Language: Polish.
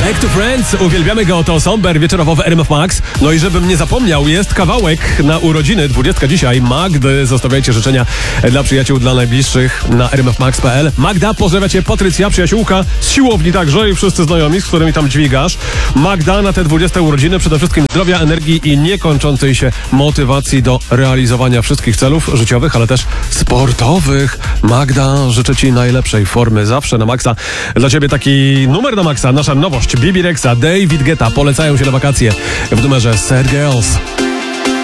Back to Friends, uwielbiamy go, to Somber wieczorowo w RMF Max. No i żebym nie zapomniał, jest kawałek na urodziny, 20 dzisiaj, Magdy. Zostawiajcie życzenia dla przyjaciół, dla najbliższych na rmfmax.pl. Magda, pozdrawia cię Patrycja, przyjaciółka z siłowni także i wszyscy znajomi, z którymi tam dźwigasz. Magda, na te 20 urodziny przede wszystkim zdrowia, energii i niekończącej się motywacji do realizowania wszystkich celów życiowych, ale też sportowych. Magda, życzę ci najlepszej formy, zawsze na maksa. Dla ciebie taki numer na maksa, nasza nowość. Bibi Rexa, David Guetta polecają się na wakacje w numerze Sad Girls.